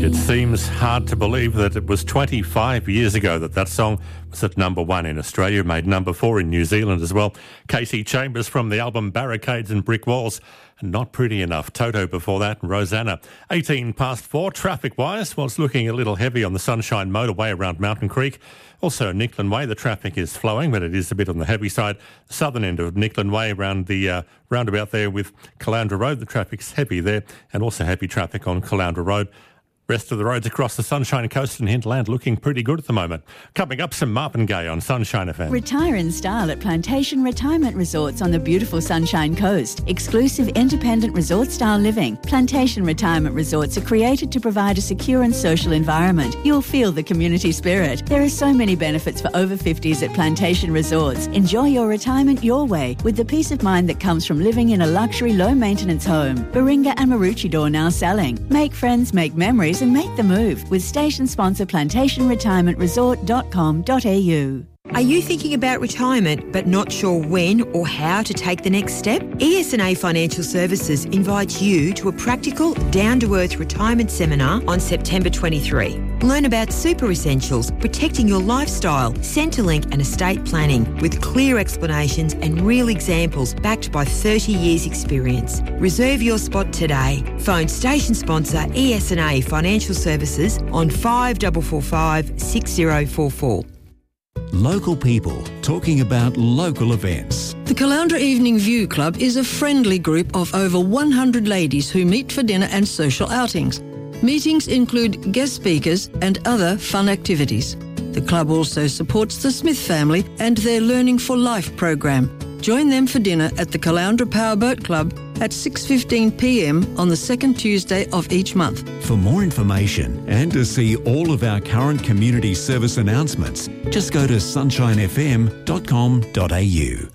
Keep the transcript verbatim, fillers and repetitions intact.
It seems hard to believe that it was twenty-five years ago that that song was at number one in Australia, made number four in New Zealand as well. Casey Chambers from the album Barricades and Brick Walls. Not Pretty Enough. Toto before that, and Rosanna. eighteen past four, traffic-wise, well, it's looking a little heavy on the Sunshine Motorway around Mountain Creek. Also, Nickland Way, the traffic is flowing, but it is a bit on the heavy side. The southern end of Nickland Way around the uh, roundabout there with Caloundra Road, the traffic's heavy there, and also heavy traffic on Caloundra Road. Rest of the roads across the Sunshine Coast and hinterland looking pretty good at the moment. Coming up, some Marvin Gaye on Sunshine F M. Retire in style at Plantation Retirement Resorts on the beautiful Sunshine Coast. Exclusive independent resort-style living. Plantation Retirement Resorts are created to provide a secure and social environment. You'll feel the community spirit. There are so many benefits for over fifties at Plantation Resorts. Enjoy your retirement your way with the peace of mind that comes from living in a luxury, low-maintenance home. Baringa and Maroochydore now selling. Make friends, make memories, and make the move with station sponsor plantation retirement resort dot com dot a u. Are you thinking about retirement but not sure when or how to take the next step? E S and A Financial Services invites you to a practical, down-to-earth retirement seminar on September twenty-third. Learn about super essentials, protecting your lifestyle, Centrelink and estate planning with clear explanations and real examples backed by thirty years experience. Reserve your spot today. Phone station sponsor E S and A Financial Services on five four four five, six zero four four. Local people talking about local events. The Caloundra Evening View Club is a friendly group of over one hundred ladies who meet for dinner and social outings. Meetings include guest speakers and other fun activities. The club also supports the Smith family and their Learning for Life program. Join them for dinner at the Caloundra Powerboat Club at six fifteen p m on the second Tuesday of each month. For more information and to see all of our current community service announcements, just go to sunshine f m dot com dot a u.